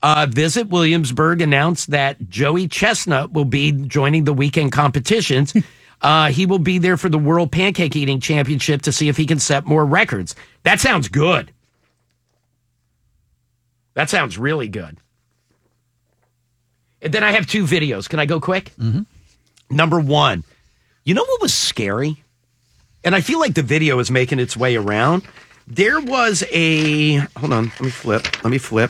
Visit Williamsburg announced that Joey Chestnut will be joining the weekend competitions. He will be there for the World Pancake Eating Championship to see if he can set more records. That sounds good. That sounds really good. And then I have 2 videos. Can I go quick? Mm-hmm. Number 1, you know what was scary? And I feel like the video is making its way around. There was a... Hold on. Let me flip.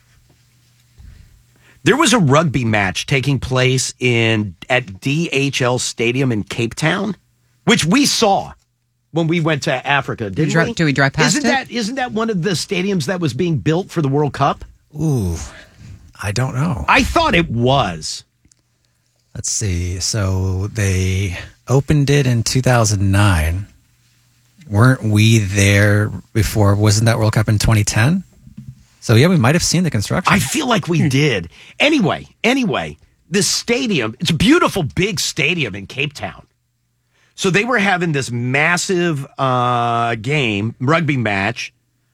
There was a rugby match taking place at DHL Stadium in Cape Town, which we saw when we went to Africa, didn't we? Do we drive past it? Isn't that one of the stadiums that was being built for the World Cup? Ooh, I don't know. I thought it was. Let's see. So they opened it in 2009. Weren't we there before? Wasn't that World Cup in 2010? So, yeah, we might have seen the construction. I feel like we did. Anyway, this stadium, it's a beautiful, big stadium in Cape Town. So they were having this massive rugby match,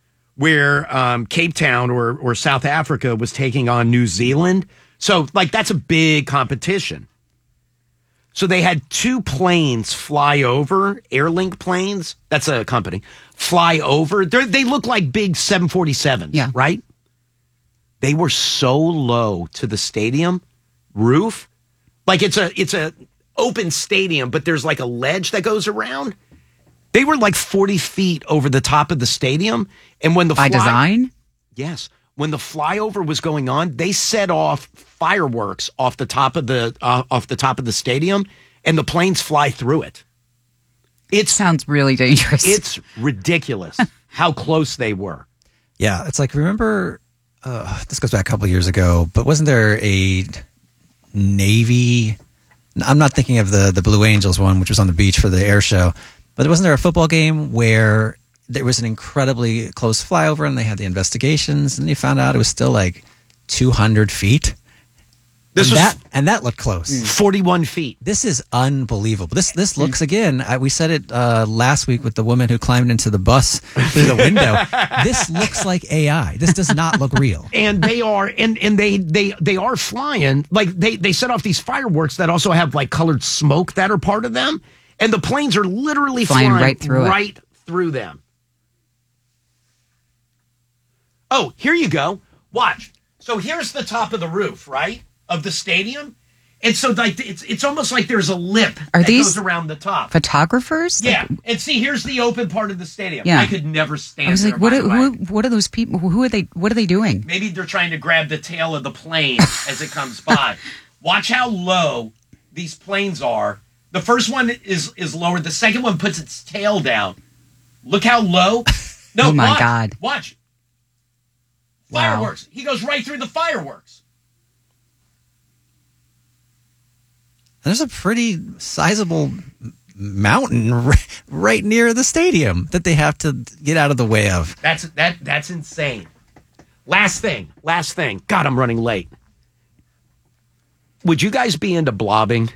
where Cape Town or South Africa was taking on New Zealand. So, that's a big competition. So they had 2 planes fly over, Airlink planes, that's a company, fly over. They look like big 747s, right? They were so low to the stadium roof. It's a open stadium, but there's a ledge that goes around. They were 40 feet over the top of the stadium. And when by design? Yes. When the flyover was going on, they set off fireworks off the top of the stadium, and the planes fly through it. It sounds really dangerous. It's ridiculous how close they were. Yeah, it's remember, this goes back a couple of years ago, but wasn't there a Navy? I'm not thinking of the Blue Angels one, which was on the beach for the air show, but wasn't there a football game where there was an incredibly close flyover and they had the investigations and they found out it was still 200 feet. And that looked close. 41 feet. This is unbelievable. This looks, again, we said it last week with the woman who climbed into the bus through the window. This looks like AI. This does not look real. And they are, and they are flying. They set off these fireworks that also have colored smoke that are part of them. And the planes are literally flying right through them. Oh, here you go. Watch. So here's the top of the roof, right, of the stadium. And so it's almost like there's a lip that goes around the top. Photographers? Yeah. And see, here's the open part of the stadium. Yeah. I could never stand there. I was like, what are those people? What are they doing? Maybe they're trying to grab the tail of the plane as it comes by. Watch how low these planes are. The first one is lower. The second one puts its tail down. Look how low. No, oh my God. Watch. Wow. Fireworks. He goes right through the fireworks. There's a pretty sizable mountain right near the stadium that they have to get out of the way of. That's insane. Last thing. God, I'm running late. Would you guys be into blobbing?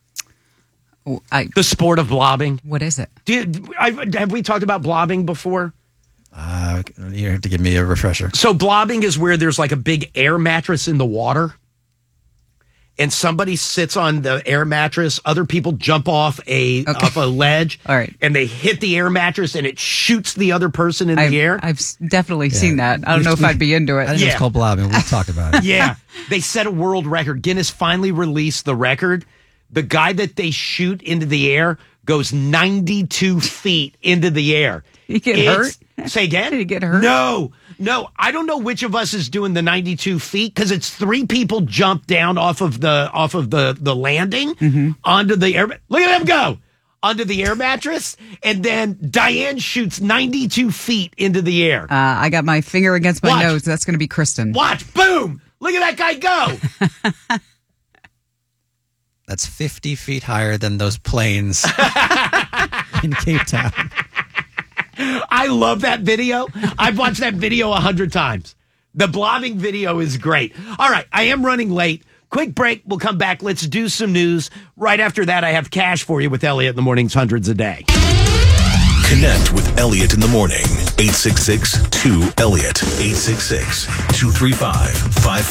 The sport of blobbing? What is it? Have we talked about blobbing before? You have to give me a refresher. So blobbing is where there's a big air mattress in the water, and somebody sits on the air mattress. Other people jump off a ledge, all right, and they hit the air mattress, and it shoots the other person in the air. I've definitely seen that. I don't know if I'd be into it. I think it's called blobbing. We've talked about it. Yeah, they set a world record. Guinness finally released the record. The guy that they shoot into the air goes 92 feet into the air. He get hurt? Say again? Did he get hurt? No. I don't know which of us is doing the 92 feet because it's 3 people jump down off of the landing onto the air. Look at them go onto the air mattress, and then Diane shoots 92 feet into the air. I got my finger against my nose. That's going to be Kristen. Watch, boom! Look at that guy go. That's 50 feet higher than those planes in Cape Town. I love that video. I've watched that video 100 times. The blobbing video is great. All right, I am running late. Quick break. We'll come back. Let's do some news. Right after that, I have cash for you with Elliot in the morning's Hundreds a Day. Connect with Elliot in the morning. 866-2-ELLIOT. 866-235-55.